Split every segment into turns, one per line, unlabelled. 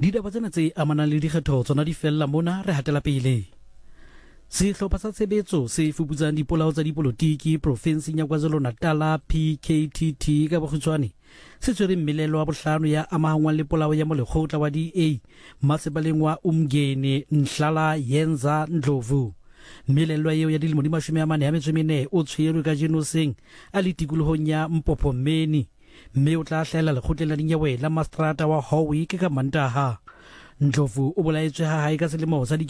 Ditaba tsena tse amanang le dikgetho tsona di fella mona re hatela pele. Sehlopha sa tshebetso se fuputsang dipolao tsa dipolotiki profenseng ya KwaZulu-Natal PKTT ka bokgutshwane se tshwere mmelelo wa bohlano ya amahangwang le polao ya molekgotla wa DA masepaleng wa Umgeni Nhlala Yenza Ndlovu. Mmelelo eo ya dilemo di 44 o tshwerwe ka jenoseng a le tikolohong ya Mpophomeni, mme o tla hlahela lekgotleng la dinyewe la Mastrata wa Howick ka Mantaha. Ndlovu o bolaetswe ha hae ka selemo sa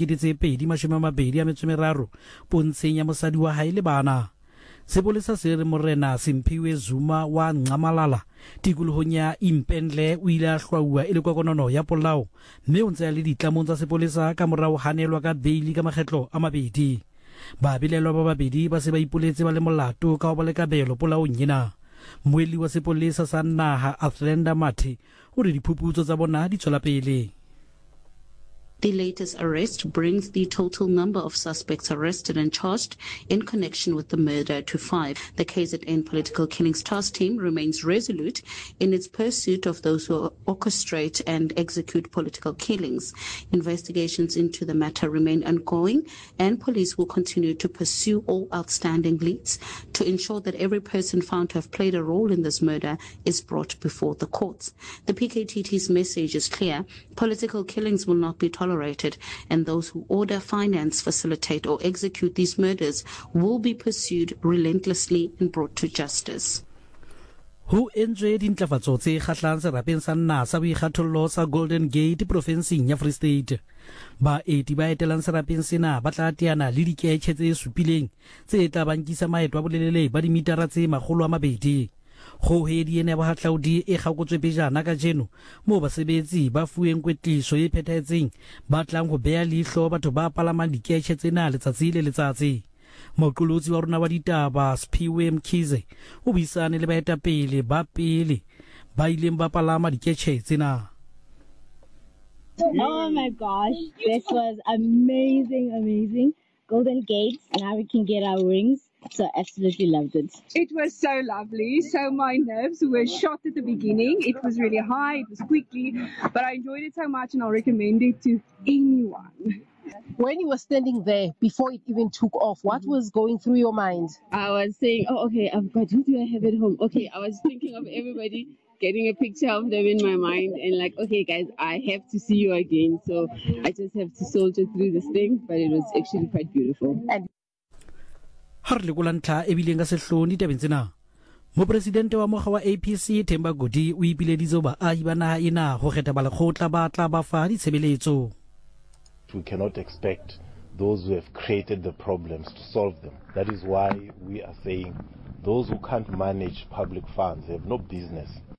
2023 pontsheng ya mosadi wa hae le bana. Sepolesa se re Morena Simphiwe Zuma wa Ncamalala tikolohong ya Impendle o ile a hlwauwa e le kokonono ya polao, mme o ntse a le ditlamong tsa sepolesa ka morao hanelwa ka beili ka makgetlo a mabedi. Babilelwa ba babedi ba se ba ipoletse ba le molato ka ho ba le kabelo polaong ena. Moeli wa sepolesa sa naha Athlenda Mathe o re diphuputso tsa bona di tswela pele.
The latest arrest brings the total number of suspects arrested and charged in connection with the murder to 5. The KZN Political Killings Task Team remains resolute in its pursuit of those who orchestrate and execute political killings. Investigations into the matter remain ongoing, and police will continue to pursue all outstanding leads to ensure that every person found to have played a role in this murder is brought before the courts. The PKTT's message is clear: political killings will not be tolerated, and those who order, finance, facilitate or execute these murders will be pursued relentlessly and brought to justice.
Ho entswe dintlafatso tse kgahlang serapeng sa naha sa boikgathollo sa Golden Gate profenseng ya Free State. Baeti ba etelang serapeng sena ba tla teana le diketjhe tse supileng tse tla bankisa maeto a bolelele ba dimitara tse 200. Kgohedi ena ya bohahlaudi e kgakotswe pejana ka jeno moo basebetsi ba fuweng kwetliso e phethahetseng ba tlang ho beha leihlo batho ba palamang diketjhe tsena letsatsi le letsatsi. Moqolotsi wa rona wa ditaba Sphiwe Mkhize o buisane le baetapele ba pele ba ileng ba palama diketjhe tsena.
Oh my gosh, this was amazing. Golden Gates, now we can get our wings. So absolutely loved it.
It was so lovely. So my nerves were shot at the beginning. It was really high, it was quickly, but I enjoyed it so much and I'll recommend it to anyone.
When you were standing there before it even took off, what was going through your mind?
I was saying, oh, okay, I've got, who do I have at home? Okay, I was thinking of everybody, getting a picture of them in my mind and like, okay, guys, I have to see you again. So I just have to soldier through this thing, but it was actually quite beautiful.
And
ha re lekola ntlha e bileng ka sehloni tabeng tsena, mopresidente wa mokga wa APC Themba Godi o ipileditse baahi ba naha ena ho kgetha balekgotla ba tla ba fa ditshebeletso.
We cannot expect those who have created the problems to solve them. That is why we are saying those who can't manage public funds have no business